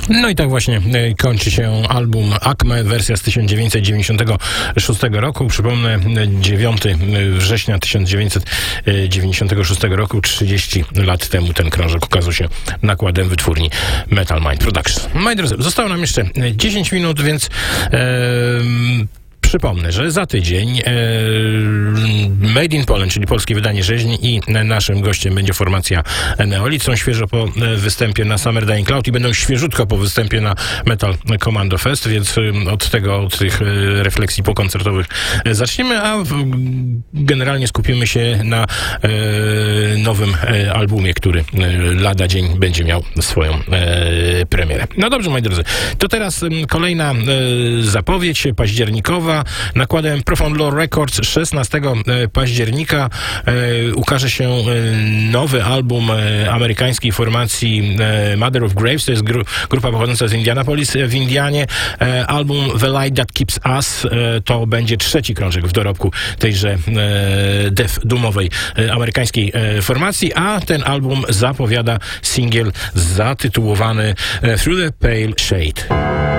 No i tak właśnie kończy się album Acme, wersja z 1996 roku. Przypomnę, 9 września 1996 roku, 30 lat temu ten krążek ukazał się nakładem wytwórni Metal Mind Productions. Moi drodzy, zostało nam jeszcze 10 minut, więc przypomnę, że za tydzień Made in Poland, czyli polskie wydanie rzeźni, i naszym gościem będzie formacja Neolith. Są świeżo po występie na Summer Dying Cloud i będą świeżutko po występie na Metal Commando Fest, więc od tych refleksji pokoncertowych zaczniemy, a generalnie skupimy się na nowym albumie, który lada dzień będzie miał swoją premierę. No dobrze, moi drodzy, to teraz kolejna zapowiedź październikowa. Nakładem Profound Lore Records 16 października ukaże się nowy album amerykańskiej formacji Mother of Graves. To jest grupa pochodząca z Indianapolis w Indianie. Album The Light That Keeps Us to będzie trzeci krążek w dorobku tejże death doomowej amerykańskiej formacji, a ten album zapowiada singiel zatytułowany Through the Pale Shade.